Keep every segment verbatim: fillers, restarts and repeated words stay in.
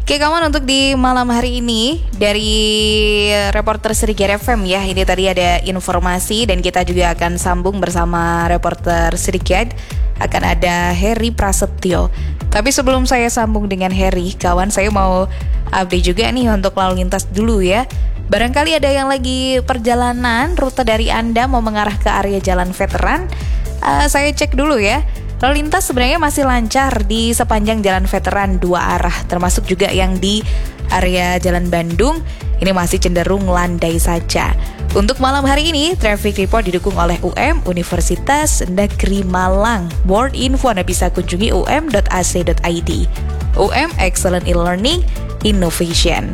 Oke kawan, untuk di malam hari ini dari reporter Sedikit F M ya, ini tadi ada informasi dan kita juga akan sambung bersama reporter Sedikit. Akan ada Heri Prasetyo. Tapi sebelum saya sambung dengan Heri, kawan, saya mau update juga nih untuk lalu lintas dulu ya. Barangkali ada yang lagi perjalanan rute dari Anda mau mengarah ke area Jalan Veteran, uh, saya cek dulu ya. Lalu lintas sebenarnya masih lancar di sepanjang Jalan Veteran dua arah, termasuk juga yang di area Jalan Bandung, ini masih cenderung landai saja. Untuk malam hari ini, traffic report didukung oleh U M Universitas Negeri Malang. More info Anda bisa kunjungi u m dot a c dot i d. U M Excellent E-Learning Innovation.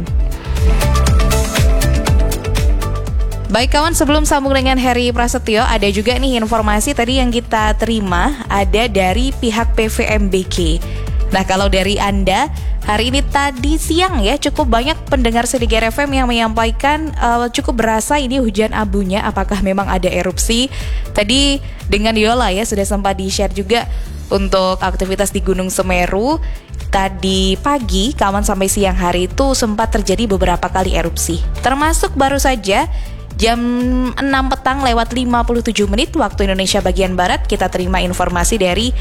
Baik kawan, sebelum sambung dengan Heri Prasetyo, ada juga nih informasi tadi yang kita terima ada dari pihak P V M B G. Nah kalau dari Anda, hari ini tadi siang ya cukup banyak pendengar Sedikit F M yang menyampaikan uh, cukup berasa ini hujan abunya, apakah memang ada erupsi. Tadi dengan Yola ya sudah sempat di-share juga untuk aktivitas di Gunung Semeru. Tadi pagi, kawan, sampai siang hari itu sempat terjadi beberapa kali erupsi. Termasuk baru saja jam enam petang lewat lima puluh tujuh menit waktu Indonesia bagian Barat, kita terima informasi dari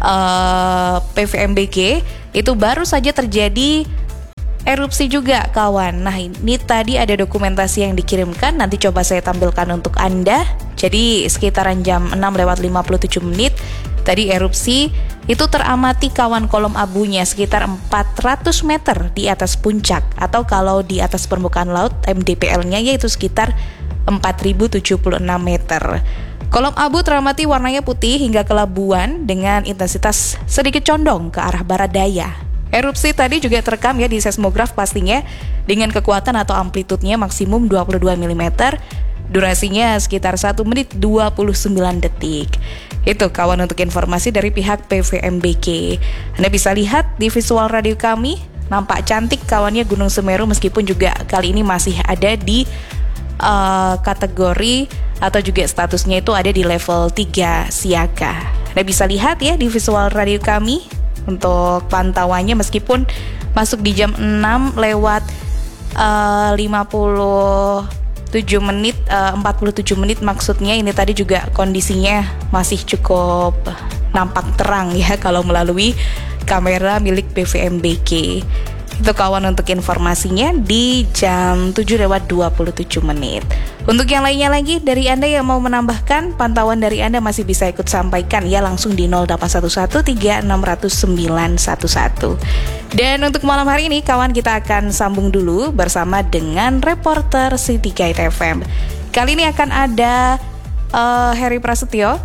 uh, P V M B G, itu baru saja terjadi erupsi juga kawan. Nah ini tadi ada dokumentasi yang dikirimkan, nanti coba saya tampilkan untuk Anda. Jadi sekitaran jam enam lewat lima puluh tujuh menit tadi erupsi itu teramati kawan, kolom abunya sekitar empat ratus meter di atas puncak, atau kalau di atas permukaan laut M D P L-nya yaitu sekitar empat ribu tujuh puluh enam meter. Kolom abu teramati warnanya putih hingga kelabuan dengan intensitas sedikit condong ke arah barat daya. Erupsi tadi juga terekam ya di seismograf pastinya dengan kekuatan atau amplitudenya maksimum dua puluh dua milimeter, durasinya sekitar satu menit dua puluh sembilan detik. Itu kawan untuk informasi dari pihak P V M B G. Anda bisa lihat di visual radio kami, nampak cantik kawannya Gunung Semeru meskipun juga kali ini masih ada di uh, kategori atau juga statusnya itu ada di level tiga siaga. Anda bisa lihat ya di visual radio kami untuk pantauannya meskipun masuk di jam enam lewat uh, lima puluh tujuh menit, uh, empat puluh tujuh menit maksudnya, ini tadi juga kondisinya masih cukup nampak terang ya kalau melalui kamera milik P V M B G. Itu kawan untuk informasinya di jam tujuh lewat dua puluh tujuh menit. Untuk yang lainnya lagi dari Anda yang mau menambahkan, pantauan dari Anda masih bisa ikut sampaikan ya langsung di nol delapan satu satu tiga enam nol nol sembilan satu satu. Dan untuk malam hari ini kawan, kita akan sambung dulu bersama dengan reporter Sedikit F M. Kali ini akan ada uh, Heri Prasetyo.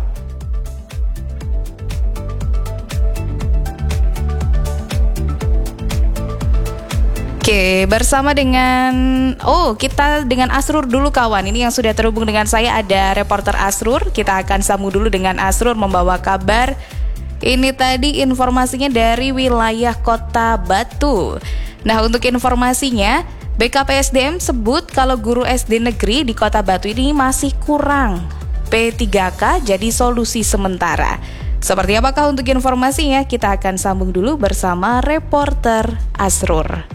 Oke, bersama dengan Oh, kita dengan Asrur dulu kawan. Ini yang sudah terhubung dengan saya ada reporter Asrur. Kita akan sambung dulu dengan Asrur membawa kabar. Ini tadi informasinya dari wilayah Kota Batu. Nah, untuk informasinya, B K P S D M sebut kalau guru S D negeri di Kota Batu ini masih kurang. P tiga K jadi solusi sementara. Seperti apakah untuk informasinya? Kita akan sambung dulu bersama reporter Asrur.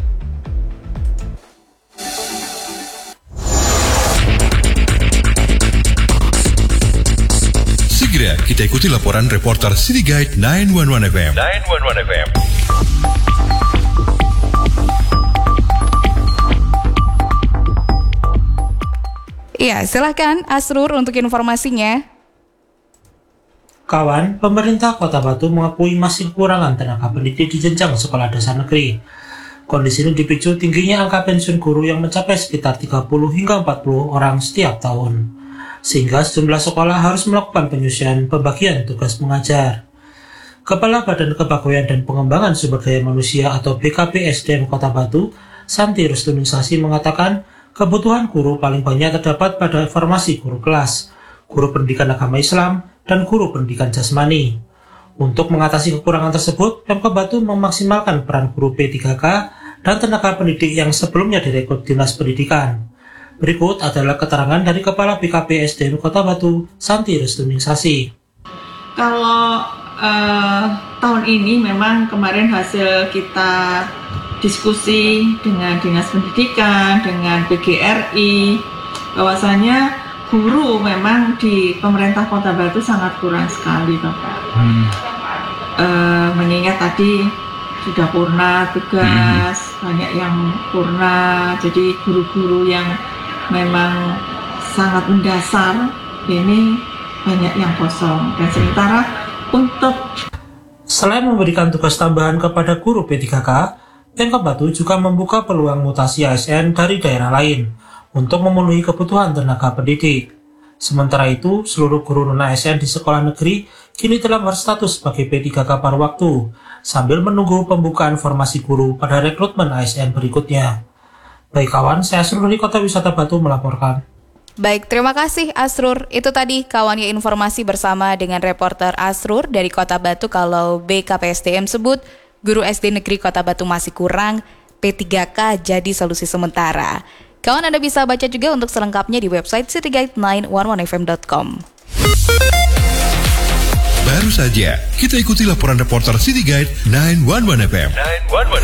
Segera kita ikuti laporan reporter City Guide sembilan satu satu F M. sembilan satu satu F M. Iya, silakan Asrur untuk informasinya. Kawan, pemerintah Kota Batu mengakui masih kekurangan tenaga pendidik di jenjang sekolah dasar negeri. Kondisi ini dipicu tingginya angka pensiun guru yang mencapai sekitar tiga puluh hingga empat puluh orang setiap tahun, sehingga sejumlah sekolah harus melakukan penyusunan pembagian tugas mengajar. Kepala Badan Kepegawaian dan Pengembangan Sumber Daya Manusia atau B K P S D M Kota Batu, Santi Rustuningsasi mengatakan kebutuhan guru paling banyak terdapat pada formasi guru kelas, guru pendidikan agama Islam, dan guru pendidikan jasmani. Untuk mengatasi kekurangan tersebut, Pemkab Batu memaksimalkan peran guru P tiga K dan tenaga pendidik yang sebelumnya direkrut Dinas Pendidikan. Berikut adalah keterangan dari Kepala B K P S D M Kota Batu, Santi Rustuningsasi. Kalau uh, tahun ini memang kemarin hasil kita diskusi dengan Dinas Pendidikan, dengan P G R I, bahwasanya guru memang di pemerintah Kota Batu sangat kurang sekali, Bapak. Hmm. Uh, mengingat tadi sudah purna tugas, hmm. banyak yang purna, jadi guru-guru yang memang sangat mendasar ini banyak yang kosong. Dan sementara untuk selain memberikan tugas tambahan kepada guru P tiga K, Pemkab Batu juga membuka peluang mutasi A S N dari daerah lain untuk memenuhi kebutuhan tenaga pendidik. Sementara itu, seluruh guru non-A S N di sekolah negeri kini telah berstatus sebagai P tiga K paruh waktu, sambil menunggu pembukaan formasi guru pada rekrutmen A S N berikutnya. Baik kawan, saya Asrur dari Kota Wisata Batu melaporkan. Baik, terima kasih Asrur. Itu tadi kawannya informasi bersama dengan reporter Asrur dari Kota Batu kalau B K P S D M sebut guru S D Negeri Kota Batu masih kurang, P tiga K jadi solusi sementara. Kawan, Anda bisa baca juga untuk selengkapnya di website city guide sembilan satu satu f m dot com. Baru saja kita ikuti laporan reporter City Guide sembilan satu satu F M.